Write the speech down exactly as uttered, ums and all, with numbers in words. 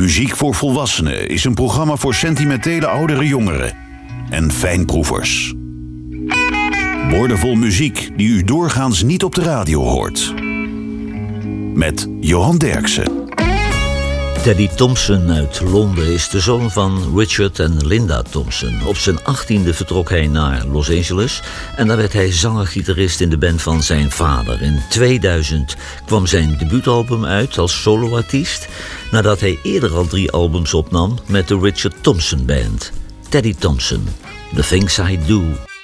Muziek voor Volwassenen is een programma voor sentimentele oudere jongeren en fijnproevers. Woordenvol muziek die u doorgaans niet op de radio hoort. Met Johan Derksen. Teddy Thompson uit Londen is de zoon van Richard en Linda Thompson. Op zijn achttiende vertrok hij naar Los Angeles en daar werd hij zanger-gitarist in de band van zijn vader. In tweeduizend kwam zijn debuutalbum uit als soloartiest, nadat hij eerder al drie albums opnam met de Richard Thompson Band. Teddy Thompson, The Things I Do.